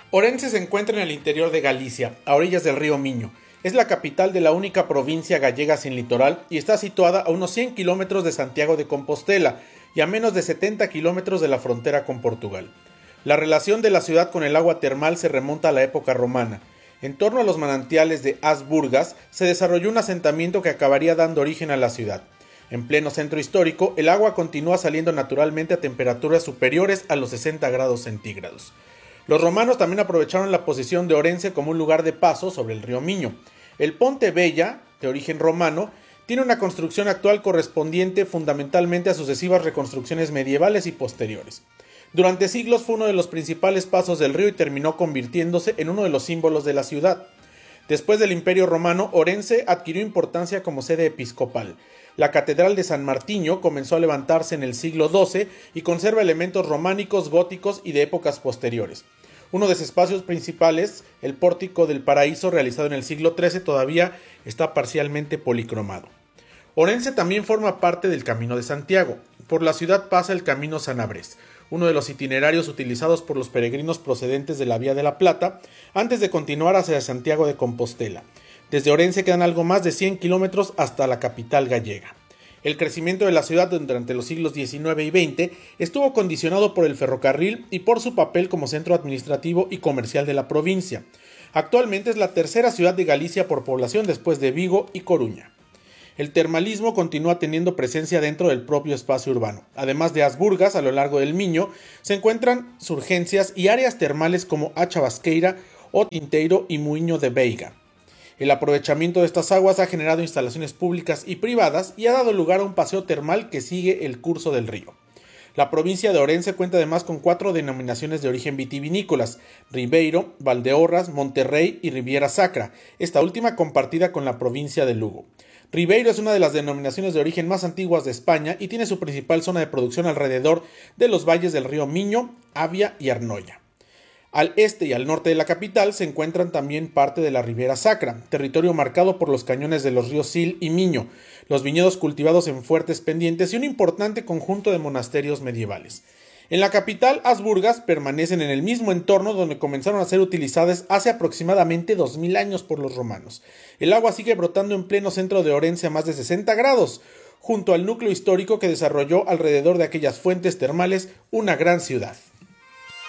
Orense se encuentra en el interior de Galicia, a orillas del río Miño. Es la capital de la única provincia gallega sin litoral y está situada a unos 100 kilómetros de Santiago de Compostela y a menos de 70 kilómetros de la frontera con Portugal. La relación de la ciudad con el agua termal se remonta a la época romana. En torno a los manantiales de As Burgas se desarrolló un asentamiento que acabaría dando origen a la ciudad. En pleno centro histórico, el agua continúa saliendo naturalmente a temperaturas superiores a los 60 grados centígrados. Los romanos también aprovecharon la posición de Orense como un lugar de paso sobre el río Miño. El Ponte Vella, de origen romano, tiene una construcción actual correspondiente fundamentalmente a sucesivas reconstrucciones medievales y posteriores. Durante siglos fue uno de los principales pasos del río y terminó convirtiéndose en uno de los símbolos de la ciudad. Después del Imperio Romano, Orense adquirió importancia como sede episcopal. La Catedral de San Martiño comenzó a levantarse en el siglo XII y conserva elementos románicos, góticos y de épocas posteriores. Uno de sus espacios principales, el Pórtico del Paraíso, realizado en el siglo XIII, todavía está parcialmente policromado. Orense también forma parte del Camino de Santiago. Por la ciudad pasa el Camino Sanabres, uno de los itinerarios utilizados por los peregrinos procedentes de la Vía de la Plata, antes de continuar hacia Santiago de Compostela. Desde Orense quedan algo más de 100 kilómetros hasta la capital gallega. El crecimiento de la ciudad durante los siglos XIX y XX estuvo condicionado por el ferrocarril y por su papel como centro administrativo y comercial de la provincia. Actualmente es la tercera ciudad de Galicia por población después de Vigo y Coruña. El termalismo continúa teniendo presencia dentro del propio espacio urbano. Además de As Burgas, a lo largo del Miño, se encuentran surgencias y áreas termales como A Chavasqueira, O Tinteiro y Muiño de Veiga. El aprovechamiento de estas aguas ha generado instalaciones públicas y privadas y ha dado lugar a un paseo termal que sigue el curso del río. La provincia de Orense cuenta además con 4 denominaciones de origen vitivinícolas: Ribeiro, Valdeorras, Monterrey y Riviera Sacra, esta última compartida con la provincia de Lugo. Ribeiro es una de las denominaciones de origen más antiguas de España y tiene su principal zona de producción alrededor de los valles del río Miño, Avia y Arnoia. Al este y al norte de la capital se encuentran también parte de la Riviera Sacra, territorio marcado por los cañones de los ríos Sil y Miño, los viñedos cultivados en fuertes pendientes y un importante conjunto de monasterios medievales. En la capital, As Burgas permanecen en el mismo entorno donde comenzaron a ser utilizadas hace aproximadamente 2000 años por los romanos. El agua sigue brotando en pleno centro de Orense a más de 60 grados, junto al núcleo histórico que desarrolló alrededor de aquellas fuentes termales una gran ciudad.